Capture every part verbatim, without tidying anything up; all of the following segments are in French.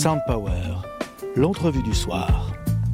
Sound Power, l'entrevue du soir.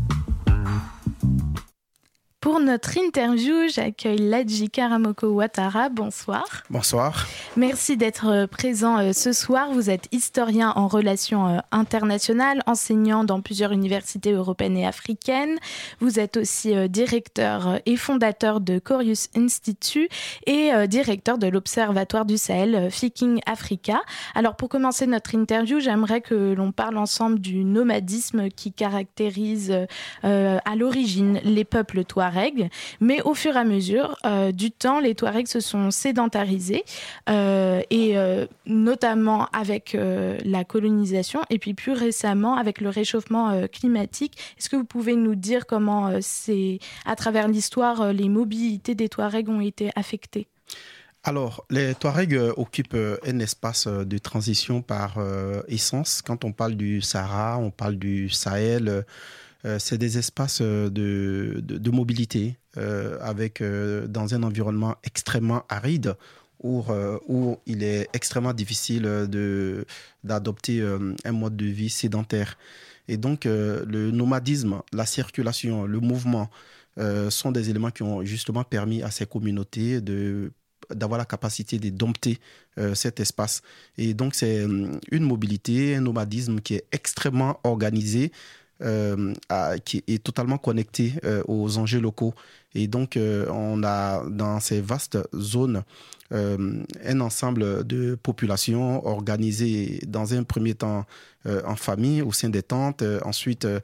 Pour notre interview, j'accueille Ladji Karamoko Ouattara. Bonsoir. Bonsoir. Merci d'être présent ce soir. Vous êtes historien en relations internationales, enseignant dans plusieurs universités européennes et africaines. Vous êtes aussi directeur et fondateur de Corius Institute et directeur de l'Observatoire du Sahel Thinking Africa. Alors pour commencer notre interview, j'aimerais que l'on parle ensemble du nomadisme qui caractérise euh, à l'origine les peuples touaregs. Mais au fur et à mesure euh, du temps, les Touaregs se sont sédentarisés euh, et euh, notamment avec euh, la colonisation et puis plus récemment avec le réchauffement euh, climatique. Est-ce que vous pouvez nous dire comment euh, c'est, à travers l'histoire, euh, les mobilités des Touaregs ont été affectées ? Alors, les Touaregs euh, occupent euh, un espace euh, de transition par euh, essence. Quand on parle du Sahara, on parle du Sahel. Euh, Euh, c'est des espaces euh, de, de, de mobilité euh, avec, euh, dans un environnement extrêmement aride où, euh, où il est extrêmement difficile de, d'adopter euh, un mode de vie sédentaire. Et donc, euh, le nomadisme, la circulation, le mouvement euh, sont des éléments qui ont justement permis à ces communautés de d'avoir la capacité de dompter euh, cet espace. Et donc, c'est une mobilité, un nomadisme qui est extrêmement organisé, Euh, à, qui est totalement connecté euh, aux enjeux locaux. Et donc, euh, on a dans ces vastes zones euh, un ensemble de populations organisées dans un premier temps euh, en famille, au sein des tentes. Euh, ensuite, euh,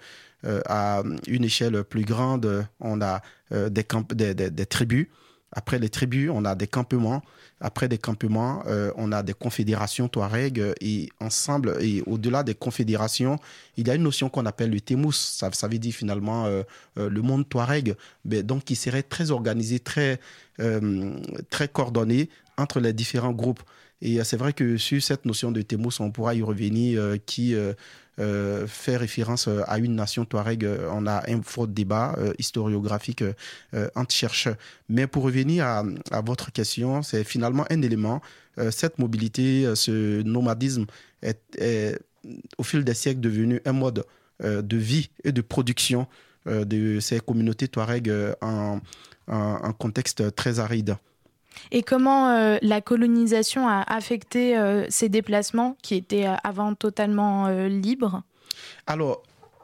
à une échelle plus grande, on a euh, des, camp- des, des, des tribus. Après les tribus, on a des campements. Après des campements, euh, on a des confédérations touareg. Et ensemble, et au-delà des confédérations, il y a une notion qu'on appelle le Témous. Ça, ça veut dire finalement euh, euh, le monde touareg. Mais donc, qui serait très organisé, très, euh, très coordonné entre les différents groupes. Et c'est vrai que sur cette notion de Témous, on pourra y revenir, euh, qui euh, euh, fait référence à une nation touareg. On a un fort débat euh, historiographique euh, entre chercheurs. Mais pour revenir à, à votre question, c'est finalement un élément. Euh, cette mobilité, ce nomadisme est, est au fil des siècles devenu un mode euh, de vie et de production euh, de ces communautés touareg en, en, en contexte très aride. Et comment euh, la colonisation a affecté euh, ces déplacements qui étaient euh, avant totalement euh, libres ? Alors,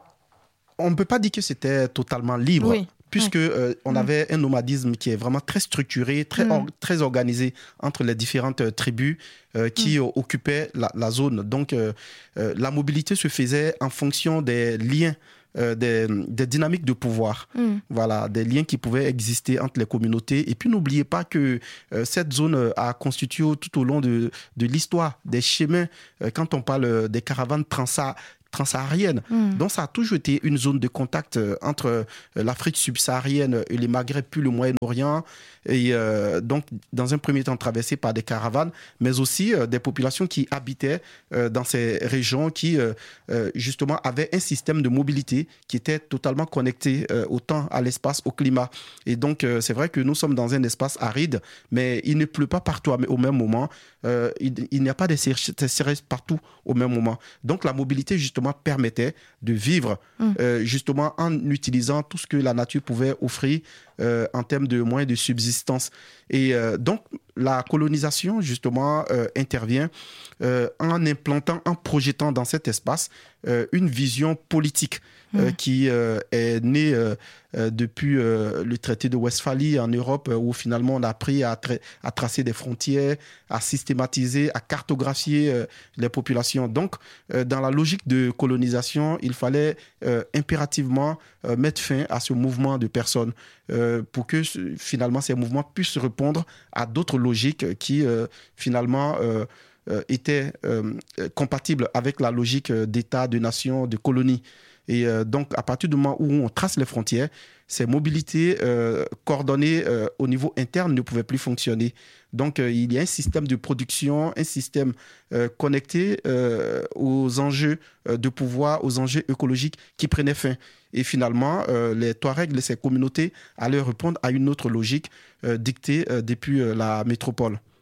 on ne peut pas dire que c'était totalement libre, oui. puisque oui. euh, on mmh. avait un nomadisme qui est vraiment très structuré, très, mmh. or, très organisé entre les différentes euh, tribus euh, qui mmh. occupaient la, la zone. Donc, euh, euh, la mobilité se faisait en fonction des liens. Euh, des, des dynamiques de pouvoir, mm. voilà, des liens qui pouvaient exister entre les communautés. Et puis n'oubliez pas que euh, cette zone a constitué tout au long de, de l'histoire des chemins, euh, quand on parle des caravanes transa transsaharienne. Mm. Donc, ça a toujours été une zone de contact euh, entre euh, l'Afrique subsaharienne et les Maghreb, puis le Moyen-Orient. Et euh, donc, dans un premier temps, traversée par des caravanes, mais aussi euh, des populations qui habitaient euh, dans ces régions qui, euh, euh, justement, avaient un système de mobilité qui était totalement connecté euh, au temps, à l'espace, au climat. Et donc, euh, c'est vrai que nous sommes dans un espace aride, mais il ne pleut pas partout au même moment. Euh, il, il n'y a pas de sécheresse partout au même moment. Donc, la mobilité, justement, permettait de vivre mmh. euh, justement en utilisant tout ce que la nature pouvait offrir euh, en termes de moyens de subsistance. Et euh, donc, la colonisation, justement, euh, intervient euh, en implantant, en projetant dans cet espace euh, une vision politique euh, mmh. qui euh, est née euh, euh, depuis euh, le traité de Westphalie en Europe, euh, où finalement on a appris à, tra- à tracer des frontières, à systématiser, à cartographier euh, les populations. Donc, euh, dans la logique de colonisation, il fallait euh, impérativement euh, mettre fin à ce mouvement de personnes euh, pour que finalement ces mouvements puissent répondre à d'autres logiques qui euh, finalement euh, euh, étaient euh, compatibles avec la logique d'État, de nation, de colonie. Et euh, donc, à partir du moment où on trace les frontières, ces mobilités euh, coordonnées euh, au niveau interne ne pouvaient plus fonctionner. Donc, euh, il y a un système de production, un système euh, connecté euh, aux enjeux euh, de pouvoir, aux enjeux écologiques qui prenaient fin. Et finalement, euh, les Touaregs, ces communautés, allaient répondre à une autre logique euh, dictée euh, depuis euh, la métropole.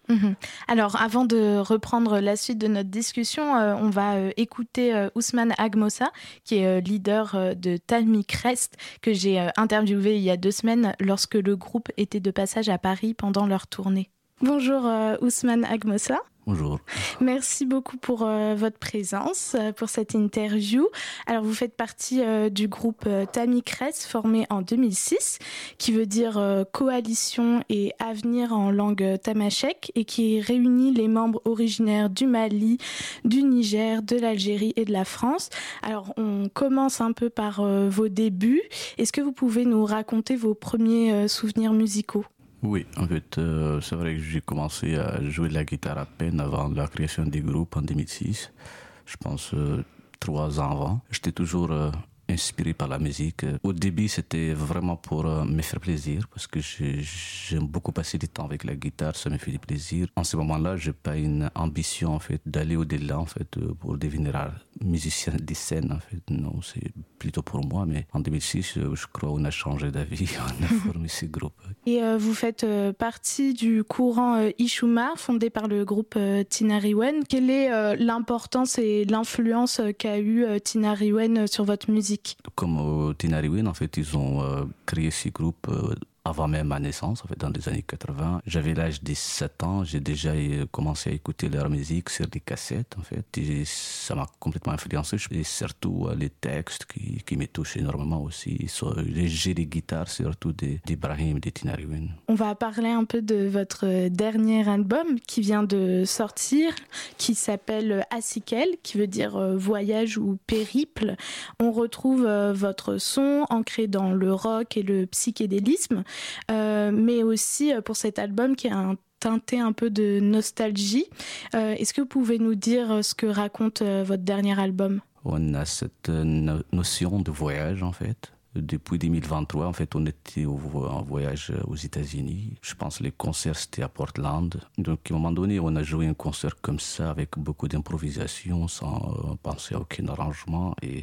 Mmh. Alors, avant de reprendre la suite de notre discussion, euh, on va euh, écouter euh, Ousmane Agmossa, qui est euh, leader euh, de Tammy Crest, que j'ai euh, interviewé il y a deux semaines lorsque le groupe était de passage à Paris pendant leur tournée. Bonjour euh, Ousmane Agmossa. Bonjour. Merci beaucoup pour euh, votre présence, euh, pour cette interview. Alors, vous faites partie euh, du groupe euh, Tammy Crest, formé en deux mille six, qui veut dire euh, coalition et avenir en langue tamashek, et qui réunit les membres originaires du Mali, du Niger, de l'Algérie et de la France. Alors, on commence un peu par euh, vos débuts. Est-ce que vous pouvez nous raconter vos premiers euh, souvenirs musicaux ? Oui, en fait, euh, c'est vrai que j'ai commencé à jouer de la guitare à peine avant la création des groupes en deux mille six. Je pense euh, trois ans avant. J'étais toujours euh, inspiré par la musique. Au début, c'était vraiment pour euh, me faire plaisir parce que j'ai, j'aime beaucoup passer du temps avec la guitare, ça me fait du plaisir. En ce moment-là, j'ai pas une ambition en fait d'aller au-delà en fait pour devenir un musicien de scène en fait. Non, c'est plutôt pour moi. Mais en deux mille six, je crois qu'on a changé d'avis, on a formé ce groupe. Et euh, vous faites euh, partie du courant euh, Ishuma, fondé par le groupe euh, Tinariwen. Quelle est euh, l'importance et l'influence euh, qu'a eu euh, Tinariwen euh, sur votre musique ? Comme euh, Tinariwen, en fait, ils ont euh, créé ce groupe euh, avant même ma naissance, en fait, dans les années quatre-vingts. J'avais l'âge de sept ans, j'ai déjà commencé à écouter leur musique sur des cassettes, en fait. Et ça m'a complètement influencé. Et surtout, les textes qui, qui me touchent énormément aussi. Les jeux de guitare, surtout d'Ibrahim et de Tinariwen. On va parler un peu de votre dernier album qui vient de sortir, qui s'appelle Asikel, qui veut dire voyage ou périple. On retrouve votre son ancré dans le rock et le psychédélisme. Euh, mais aussi pour cet album qui a un teinté un peu de nostalgie. Euh, est-ce que vous pouvez nous dire ce que raconte euh, votre dernier album ? On a cette no- notion de voyage en fait. Depuis deux mille vingt-trois, en fait, on était au, en voyage aux États-Unis. Je pense que les concerts, c'était à Portland. Donc, à un moment donné, on a joué un concert comme ça, avec beaucoup d'improvisation, sans euh, penser à aucun arrangement. Et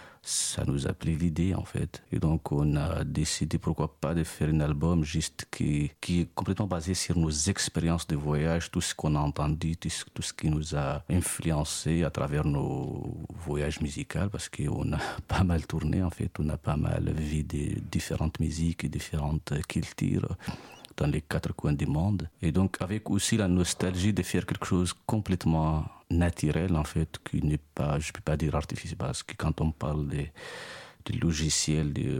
ça nous a plu l'idée, en fait. Et donc, on a décidé, pourquoi pas, de faire un album juste qui, qui est complètement basé sur nos expériences de voyage, tout ce qu'on a entendu, tout ce, tout ce qui nous a influencé à travers nos voyages musicaux, parce qu'on a pas mal tourné, en fait. On a pas mal vu des différentes musiques et différentes cultures dans les quatre coins du monde. Et donc, avec aussi la nostalgie de faire quelque chose complètement naturel, en fait, qui n'est pas, je ne peux pas dire artificiel, parce que quand on parle des, des logiciels, des,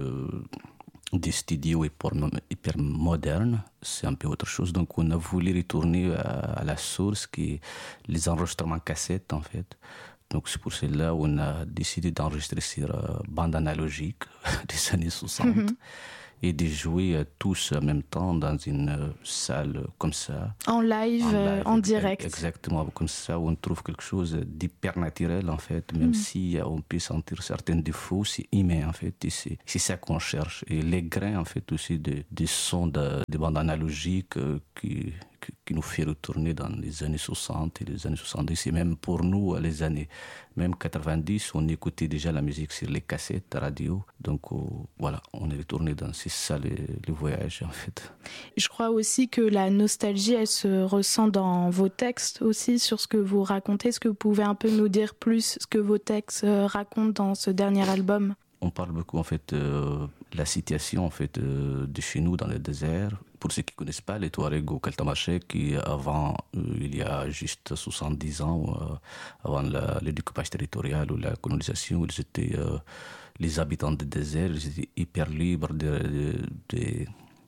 des studios hyper, hyper modernes, c'est un peu autre chose. Donc, on a voulu retourner à, à la source, qui est les enregistrements cassettes, en fait. Donc, c'est pour cela qu'on a décidé d'enregistrer sur euh, bande analogique des années soixante. Mm-hmm. Et de jouer euh, tous en même temps dans une euh, salle comme ça. En live, en, live, en direct. Exactement, comme ça, où on trouve quelque chose d'hyper naturel, en fait. Même mmh. si euh, on peut sentir certains défauts, c'est humain, en fait. Et c'est, c'est ça qu'on cherche. Et les grains, en fait, aussi, des de sons de, de bandes analogiques euh, qui, qui, qui nous fait retourner dans les années soixante et les années soixante-dix. Et même pour nous, les années même quatre-vingt-dix, on écoutait déjà la musique sur les cassettes radio. Donc, oh, voilà, on est retourné dans ces ça le, le voyage en fait. Je crois aussi que la nostalgie, elle se ressent dans vos textes aussi, sur ce que vous racontez. Est-ce que vous pouvez un peu nous dire plus ce que vos textes racontent dans ce dernier album ? On parle beaucoup en fait de euh, la situation en fait euh, de chez nous dans le désert. Pour ceux qui ne connaissent pas, les Touaregs au Kaltamachek, qui avant, euh, il y a juste soixante-dix ans, euh, avant la, le découpage territorial ou la colonisation, ils étaient euh, les habitants du désert, ils étaient hyper libres de, de, de,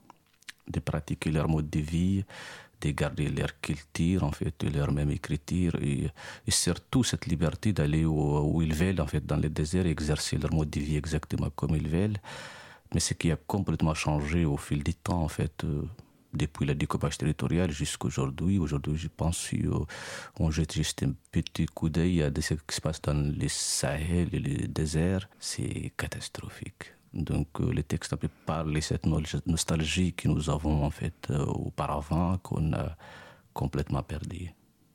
de pratiquer leur mode de vie, de garder leur culture, en fait, leur même écriture, et, et surtout cette liberté d'aller où, où ils veulent, en fait, dans le désert, et exercer leur mode de vie exactement comme ils veulent. Mais ce qui a complètement changé au fil du temps, en fait, euh, depuis le découpage territorial jusqu'à aujourd'hui. Aujourd'hui, je pense qu'on jette juste un petit coup d'œil à ce qui se passe dans les Sahel et les déserts. C'est catastrophique. Donc, euh, les textes parlent de cette nostalgie que nous avons, en fait, euh, auparavant, qu'on a complètement perdue.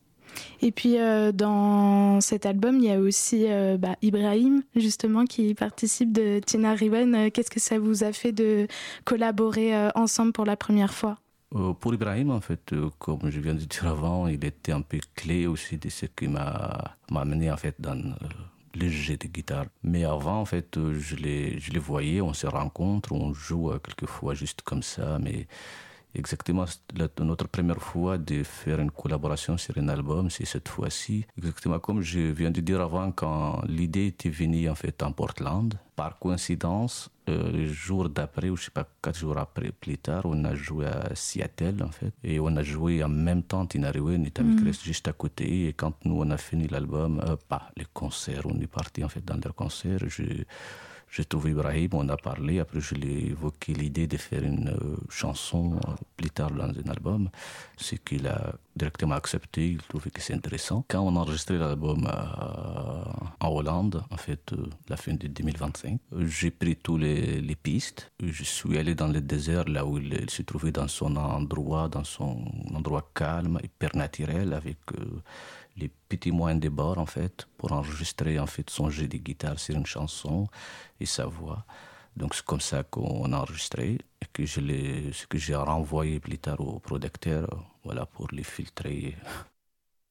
Et puis euh, dans cet album, il y a aussi euh, bah, Ibrahim, justement, qui participe de Tinariwen. Qu'est-ce que ça vous a fait de collaborer euh, ensemble pour la première fois ? Euh, pour Ibrahim, en fait, euh, comme je viens de dire avant, il était un peu clé aussi de ce qui m'a, m'a amené en fait dans euh, le jeu de guitare. Mais avant, en fait, euh, je les, je les voyais, on se rencontre, on joue euh, quelquefois juste comme ça, mais exactement la, notre première fois de faire une collaboration sur un album, c'est cette fois-ci. Exactement comme je viens de dire avant, quand l'idée était venue en fait en Portland, par coïncidence, euh, le jour d'après, ou je sais pas, quatre jours après, plus tard, on a joué à Seattle en fait, et on a joué en même temps Tinariwen et Tamikres juste à côté. Et quand nous on a fini l'album, euh, pas les concerts, on est parti en fait dans leur concert. Je J'ai trouvé Ibrahim, on a parlé, après je lui ai évoqué l'idée de faire une euh, chanson euh, plus tard dans un album, ce qu'il a directement accepté, il trouvait que c'est intéressant. Quand on a enregistré l'album euh, en Hollande, en fait, euh, la fin de deux mille vingt-cinq, euh, j'ai pris tous les, les pistes, je suis allé dans le désert, là où il, il se trouvait dans son endroit, dans son endroit calme, hyper naturel, avec euh, les petits moyens de bord, en fait, pour enregistrer, en fait, son jeu de guitare sur une chanson et sa voix. Donc, c'est comme ça qu'on a enregistré et que je l'ai, ce que j'ai renvoyé plus tard au producteur, voilà, pour les filtrer